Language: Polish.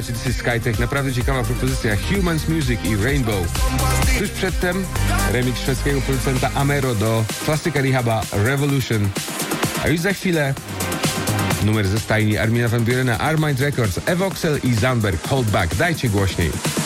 macie This is Skytech, naprawdę ciekawa propozycja. Humans Music i Rainbow. Tuż przedtem remix szwedzkiego producenta Amero do klasyka Rehaba Revolution. A już za chwilę numer ze stajni Armina van Burena, Armind Records, Evoxel i Zandberg, Hold Back. Dajcie głośniej.